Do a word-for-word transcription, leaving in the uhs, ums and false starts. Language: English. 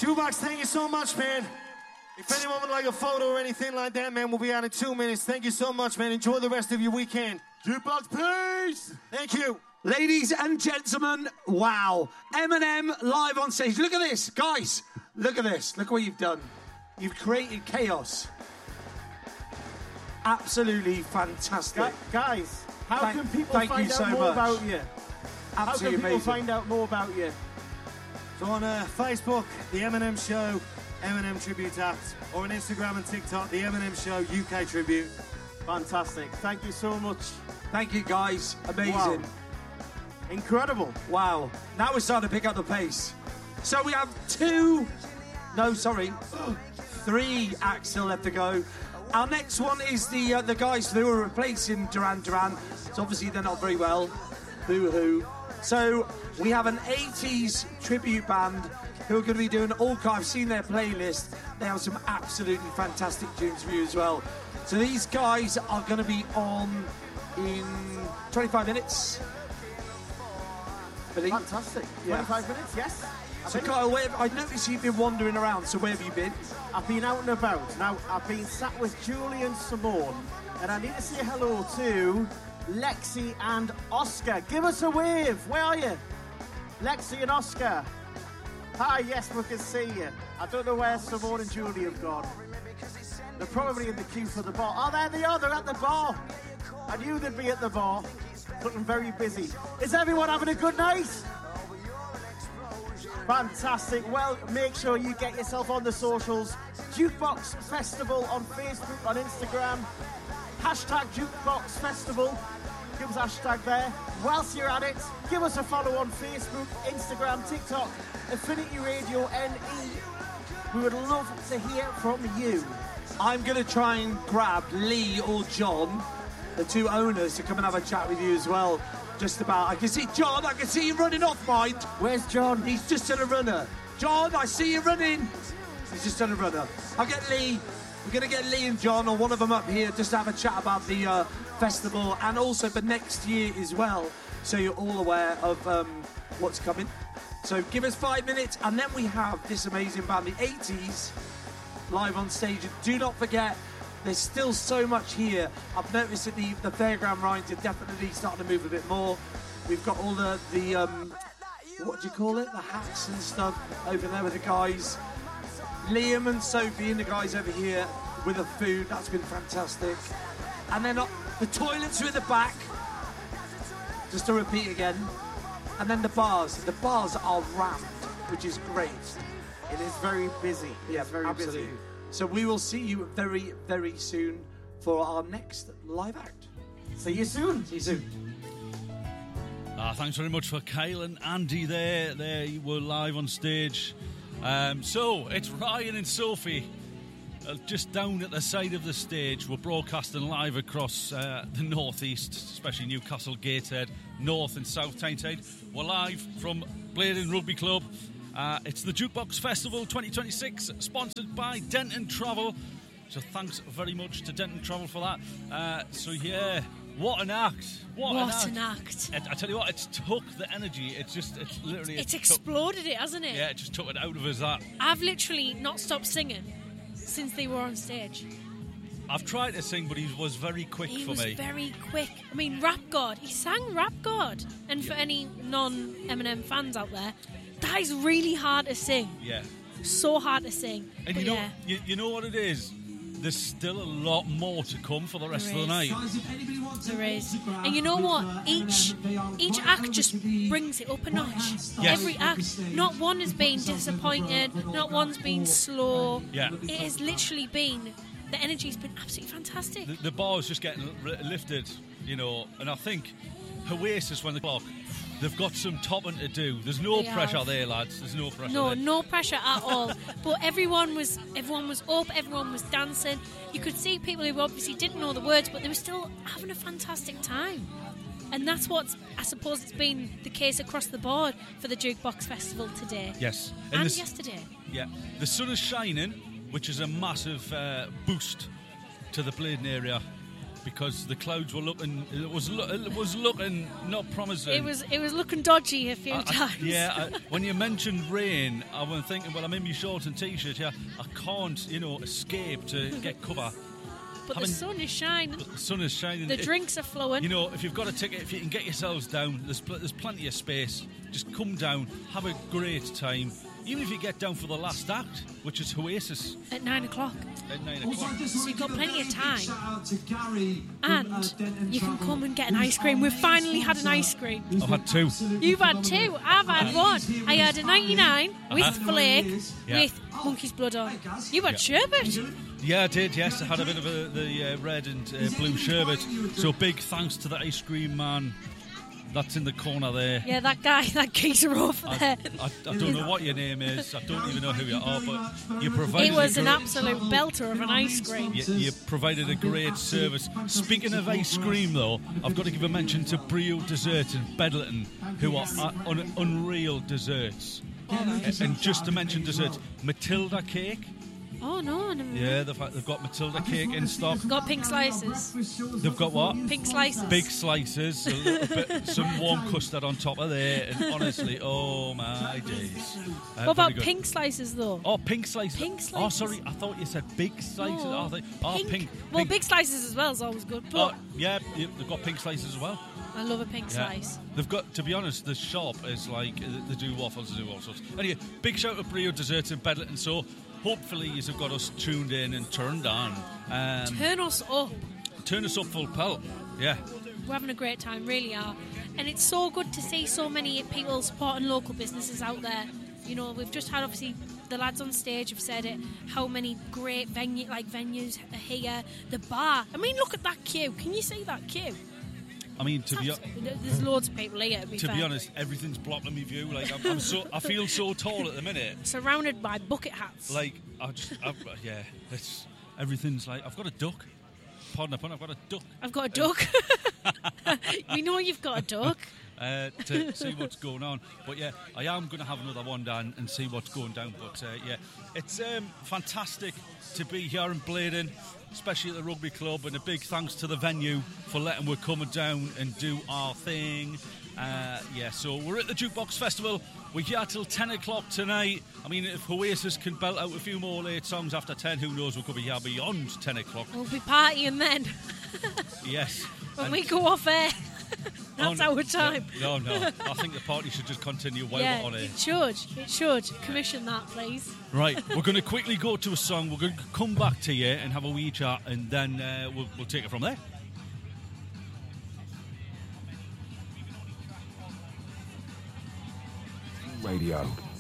Jukebox, thank you so much, man. If anyone would like a photo or anything like that, man, we'll be out in two minutes. Thank you so much, man. Enjoy the rest of your weekend. Jukebox, peace! Thank you. Ladies and gentlemen, wow. Eminem live on stage. Look at this. Guys, look at this. Look what you've done. You've created chaos. Absolutely fantastic. Gu- guys, how Thank- can people thank find you out so more much. about you? How can Absolutely people amazing. find out more about you? So on uh, Facebook, The Eminem Show, Eminem Tribute Act, or on Instagram and TikTok, The Eminem Show U K Tribute. Fantastic. Thank you so much. Thank you, guys. Amazing. Wow. Incredible. Wow. Now we're starting to pick up the pace. So we have two, no, sorry, three acts still left to go. Our next one is the uh, the guys who are replacing Duran Duran. So obviously they're not very well. Boo-hoo. So we have an eighties tribute band who are going to be doing all kinds. I've seen their playlist. They have some absolutely fantastic tunes for you as well. So these guys are going to be on in twenty-five minutes. Billy? Fantastic. Yeah. twenty-five minutes, yes. So Kyle, where, I noticed you've been wandering around, so where have you been? I've been out and about. Now, I've been sat with Julie and Simone, and I need to say hello to Lexi and Oscar. Give us a wave. Where are you? Lexi and Oscar. Hi, yes, we can see you. I don't know where Simone and Julie have gone. They're probably in the queue for the bar. Oh, there they are. They're at the bar. I knew they'd be at the bar. Looking very busy. Is everyone having a good night? Fantastic. Well, make sure you get yourself on the socials. Jukebox Festival on Facebook, on Instagram. Hashtag Jukebox Festival. Give us a hashtag there. Whilst you're at it, give us a follow on Facebook, Instagram, TikTok, Affinity Radio N E. We would love to hear from you. I'm going to try and grab Lee or John, the two owners, to come and have a chat with you as well. Just about, I can see John, I can see you running off, mind. Where's John? He's just on a runner. John, I see you running. He's just on a runner. I'll get Lee. We're going to get Lee and John, or one of them up here, just to have a chat about the uh, festival and also for next year as well, so you're all aware of um, what's coming. So give us five minutes, and then we have this amazing band, the eighties, live on stage. And do not forget, there's still so much here. I've noticed that the, the fairground rides are definitely starting to move a bit more. We've got all the, the um, what do you call it? The hats and stuff over there with the guys. Liam and Sophie and the guys over here with the food. That's been fantastic. And then uh, the toilets are in the back. Just to repeat again. And then the bars. The bars are rammed, which is great. It is very busy. Yeah, It's very absolutely. busy. So we will see you very, very soon for our next live act. See you soon. See you soon. Uh, thanks very much for Kyle and Andy there. They were live on stage. Um, so, it's Ryan and Sophie uh, just down at the side of the stage. We're broadcasting live across uh, the northeast, especially Newcastle, Gateshead, North and South Tyneside. We're live from Blaydon Rugby Club. Uh, it's the Jukebox Festival twenty twenty-six, sponsored by Denton Travel. So thanks very much to Denton Travel for that. Uh, so yeah, what an act! What, What an an act! act. I, I tell you what, it's took the energy. It's just, it's literally, It's took- exploded it, hasn't it? yeah, it just took it out of us. That I've literally not stopped singing since they were on stage. I've tried to sing, but he was very quick He for was me. very quick. I mean, Rap God. He sang Rap God. And for any non-Eminem fans out there, that is really hard to sing. Yeah, So hard to sing. and But you know, yeah. you, you know what it is. There's still a lot more to come for the rest There of the is. night. There is. And you know what? Each each act just brings it up a notch. Yes. Every act. Not one has been disappointed. Not one's been slow. Yeah. It has literally been... The energy's been absolutely fantastic. The, the bar's just getting li- lifted, you know, and I think Oasis, when the clock, they've got some topping to do. There's no They pressure have. there, lads. There's no pressure No, there. no pressure at all. But everyone was everyone was up, everyone was dancing. You could see people who obviously didn't know the words, but they were still having a fantastic time. And that's what I suppose it's been the case across the board for the Jukebox Festival today. Yes. And, the s- yesterday. Yeah. The sun is shining, which is a massive uh, boost to the Blaydon area. because the clouds were looking. It was lo- it was looking not promising. It was it was looking dodgy a few I- I- times. yeah, I, when you mentioned rain, I was thinking, well, I'm in my shorts and t-shirt. Yeah, I can't, you know, escape to get cover. But having- the sun is shining. The sun is shining. The It- drinks are flowing. You know, if you've got a ticket, if you can get yourselves down, there's pl- there's plenty of space. Just come down, have a great time. Even if you get down for the last act, which is Oasis At nine o'clock. at nine o'clock. So you've got plenty of time. And you can come and get an ice cream. We've finally had an ice cream. I've had two. You've had two. I've had one. I had a ninety-nine with Uh-huh. flake Yeah. with monkey's blood on. You've had sherbet. Yeah, I did, yes. I had a bit of a, the uh, red and uh, blue sherbet. So big thanks to the ice cream man. That's in the corner there. Yeah, that guy, that geezer over I, there. I, I don't know what your name is. I don't even know who you are, but you provided. It was a an gr- absolute belter of an ice cream. You, you provided a great service. Speaking of ice cream, though, I've got to give a mention to Brio Desserts in Bedlington, who are uh, un- unreal desserts. And, and just to mention desserts, Matilda cake. Oh, no. no. Yeah, they've, they've got Matilda cake in stock. Got pink slices. They've got what? Pink slices. Big slices, a little bit, some warm custard on top of there, and honestly, oh my days. Uh, What about very good. pink slices, though? Oh, pink slices. Pink Oh, slices. sorry, I thought you said big slices. No, Oh, they, oh pink. pink. Well, pink. big slices as well is always good. Oh, But yeah, yeah, they've got pink slices as well. I love a pink Yeah. slice. They've got, to be honest, the shop is like, uh, they do waffles, they do all sorts. Anyway, big shout out to Brio Desserts in Bedlington. So, hopefully, you've got us tuned in and turned on. Um, Turn us up. turn us up full pelt. Yeah. We're having a great time, really are. And it's so good to see so many people supporting local businesses out there. You know, we've just had, obviously, the lads on stage have said it, how many great venue, like venues are here. The bar. I mean, look at that queue. Can you see that queue? I mean, to be There's loads of people here, to be to fair. be honest, everything's blocking my view. Like I'm, I'm so, I feel so tall at the minute. Surrounded by bucket hats. Like I just, I, yeah, it's everything's like I've got a duck. Pardon the pun, I've got a duck. I've got a duck. We know you've got a duck. Uh, to see what's going on, but yeah, I am going to have another one down and see what's going down. But uh, yeah, it's um, fantastic to be here in Bladen, especially at the rugby club, and a big thanks to the venue for letting us come down and do our thing. Uh, yeah, so we're at the Jukebox Festival. We're here till ten o'clock tonight. I mean, if Oasis can belt out a few more late songs after ten, who knows, we could be here beyond ten o'clock. We'll be partying then. Yes. When And- we go off air. That's Oh, no, our time. No, no. I think the party should just continue while Yeah, we're on air. it should. It should. Commission that, please. Right, we're going to quickly go to a song. We're going to come back to you and have a wee chat, and then uh, we'll, we'll take it from there. Radio.